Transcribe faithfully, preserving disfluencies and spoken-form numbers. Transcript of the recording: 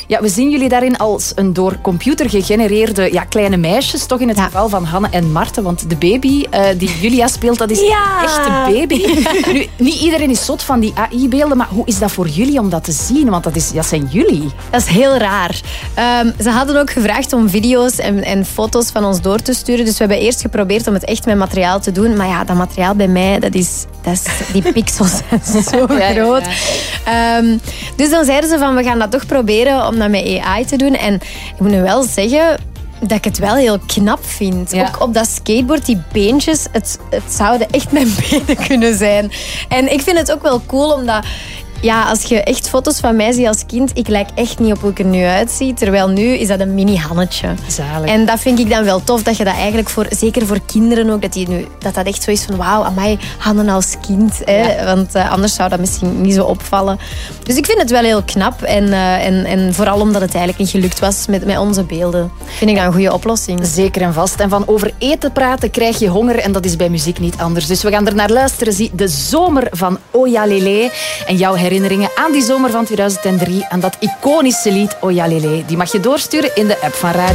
Ja, we zien jullie daarin als een door computer gegenereerde ja, kleine meisjes. Toch in het ja. geval van Hanne en Marten. Want de baby uh, die Julia speelt, dat is ja. een echte baby. Nu, niet iedereen is zot van die A I-beelden. Maar hoe is dat voor jullie om dat te zien? Want dat, is, dat zijn jullie. Dat is heel raar. Um, ze hadden ook gevraagd om video's en, en foto's van ons door te sturen. Dus we hebben eerst geprobeerd om het echt met materiaal te doen. Maar ja, dat materiaal bij mij, dat is, dat is, die pixels zijn zo ja, groot. Ja, ja. Um, dus dan zeiden ze van, we gaan dat toch proberen om dat met A I te doen. En ik moet nu wel zeggen dat ik het wel heel knap vind. Ja. Ook op dat skateboard, die beentjes, het, het zouden echt mijn benen kunnen zijn. En ik vind het ook wel cool, omdat... Ja, als je echt foto's van mij ziet als kind, ik lijk echt niet op hoe ik er nu uitzie. Terwijl nu is dat een mini-Hannetje. Zalig. En dat vind ik dan wel tof, dat je dat eigenlijk voor, zeker voor kinderen ook, dat die nu, dat, dat echt zo is van wauw, amai, Hanne als kind. Hè? Ja. Want uh, anders zou dat misschien niet zo opvallen. Dus ik vind het wel heel knap. En, uh, en, en vooral omdat het eigenlijk niet gelukt was met, met onze beelden. Vind ik dat een goede oplossing. Zeker en vast. En van over eten praten krijg je honger. En dat is bij muziek niet anders. Dus we gaan er naar luisteren. Zie de zomer van Oya Lele. En jouw herinneringen aan die zomer van tweeduizend drie, aan dat iconische lied Oya Lele. Die mag je doorsturen in de app van Radio.